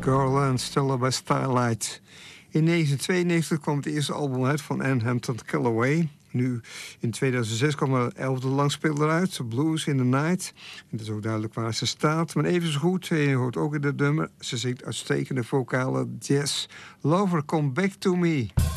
Garland, Stella by Starlight. In 1992 kwam het eerste album uit van Anne Hampton Callaway. Nu, in 2006 kwam er 11e langspeler uit, Blues in the Night. En het is ook duidelijk waar ze staat. Maar even zo goed, je hoort ook in het nummer, ze zingt uitstekende vocale jazz. Lover, Come Back to Me.